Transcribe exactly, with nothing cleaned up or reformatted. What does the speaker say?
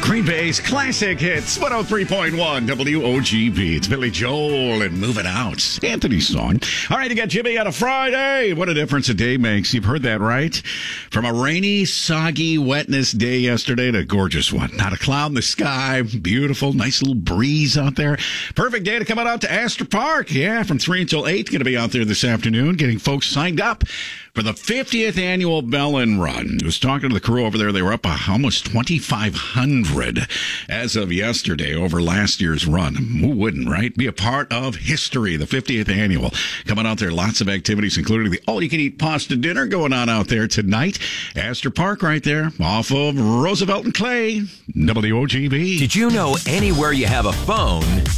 Green Bay's classic hits, one oh three point one W O G B. It's Billy Joel and Move It Out. Anthony's song. All right, you got Jimmy on a Friday. What a difference a day makes. You've heard that, right? From a rainy, soggy, wetness day yesterday to a gorgeous one. Not a cloud in the sky. Beautiful, nice little breeze out there. Perfect day to come on out to Astor Park. Yeah, from three until eight. Going to be out there this afternoon getting folks signed up for the fiftieth annual Bellin Run. I was talking to the crew over there. They were up uh, almost twenty-five hundred as of yesterday over last year's run. Who wouldn't, right? Be a part of history, the fiftieth annual. Coming out there, lots of activities, including the all-you-can-eat pasta dinner going on out there tonight. Astor Park right there off of Roosevelt and Clay, W O G B. Did you know anywhere you have a phone,